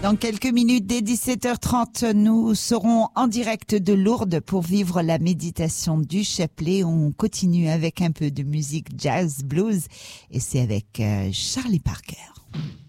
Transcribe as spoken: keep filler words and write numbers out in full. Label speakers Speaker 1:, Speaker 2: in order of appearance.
Speaker 1: Dans quelques minutes, dès dix-sept heures trente, nous serons en direct de Lourdes pour vivre la méditation du chapelet. On continue avec un peu de musique jazz, blues, et c'est avec euh, Charlie Parker.